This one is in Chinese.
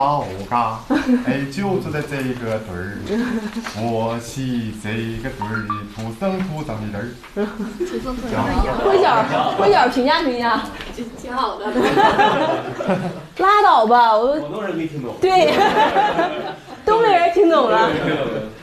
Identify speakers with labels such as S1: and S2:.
S1: 好嘎，哎，就住在这个堆儿，我喜这个堆儿，土生土长的人儿。
S2: 会角评价评价，
S3: 挺好的。
S2: 拉倒吧，我
S4: 广东人没听懂。
S2: 对，东北人听懂了。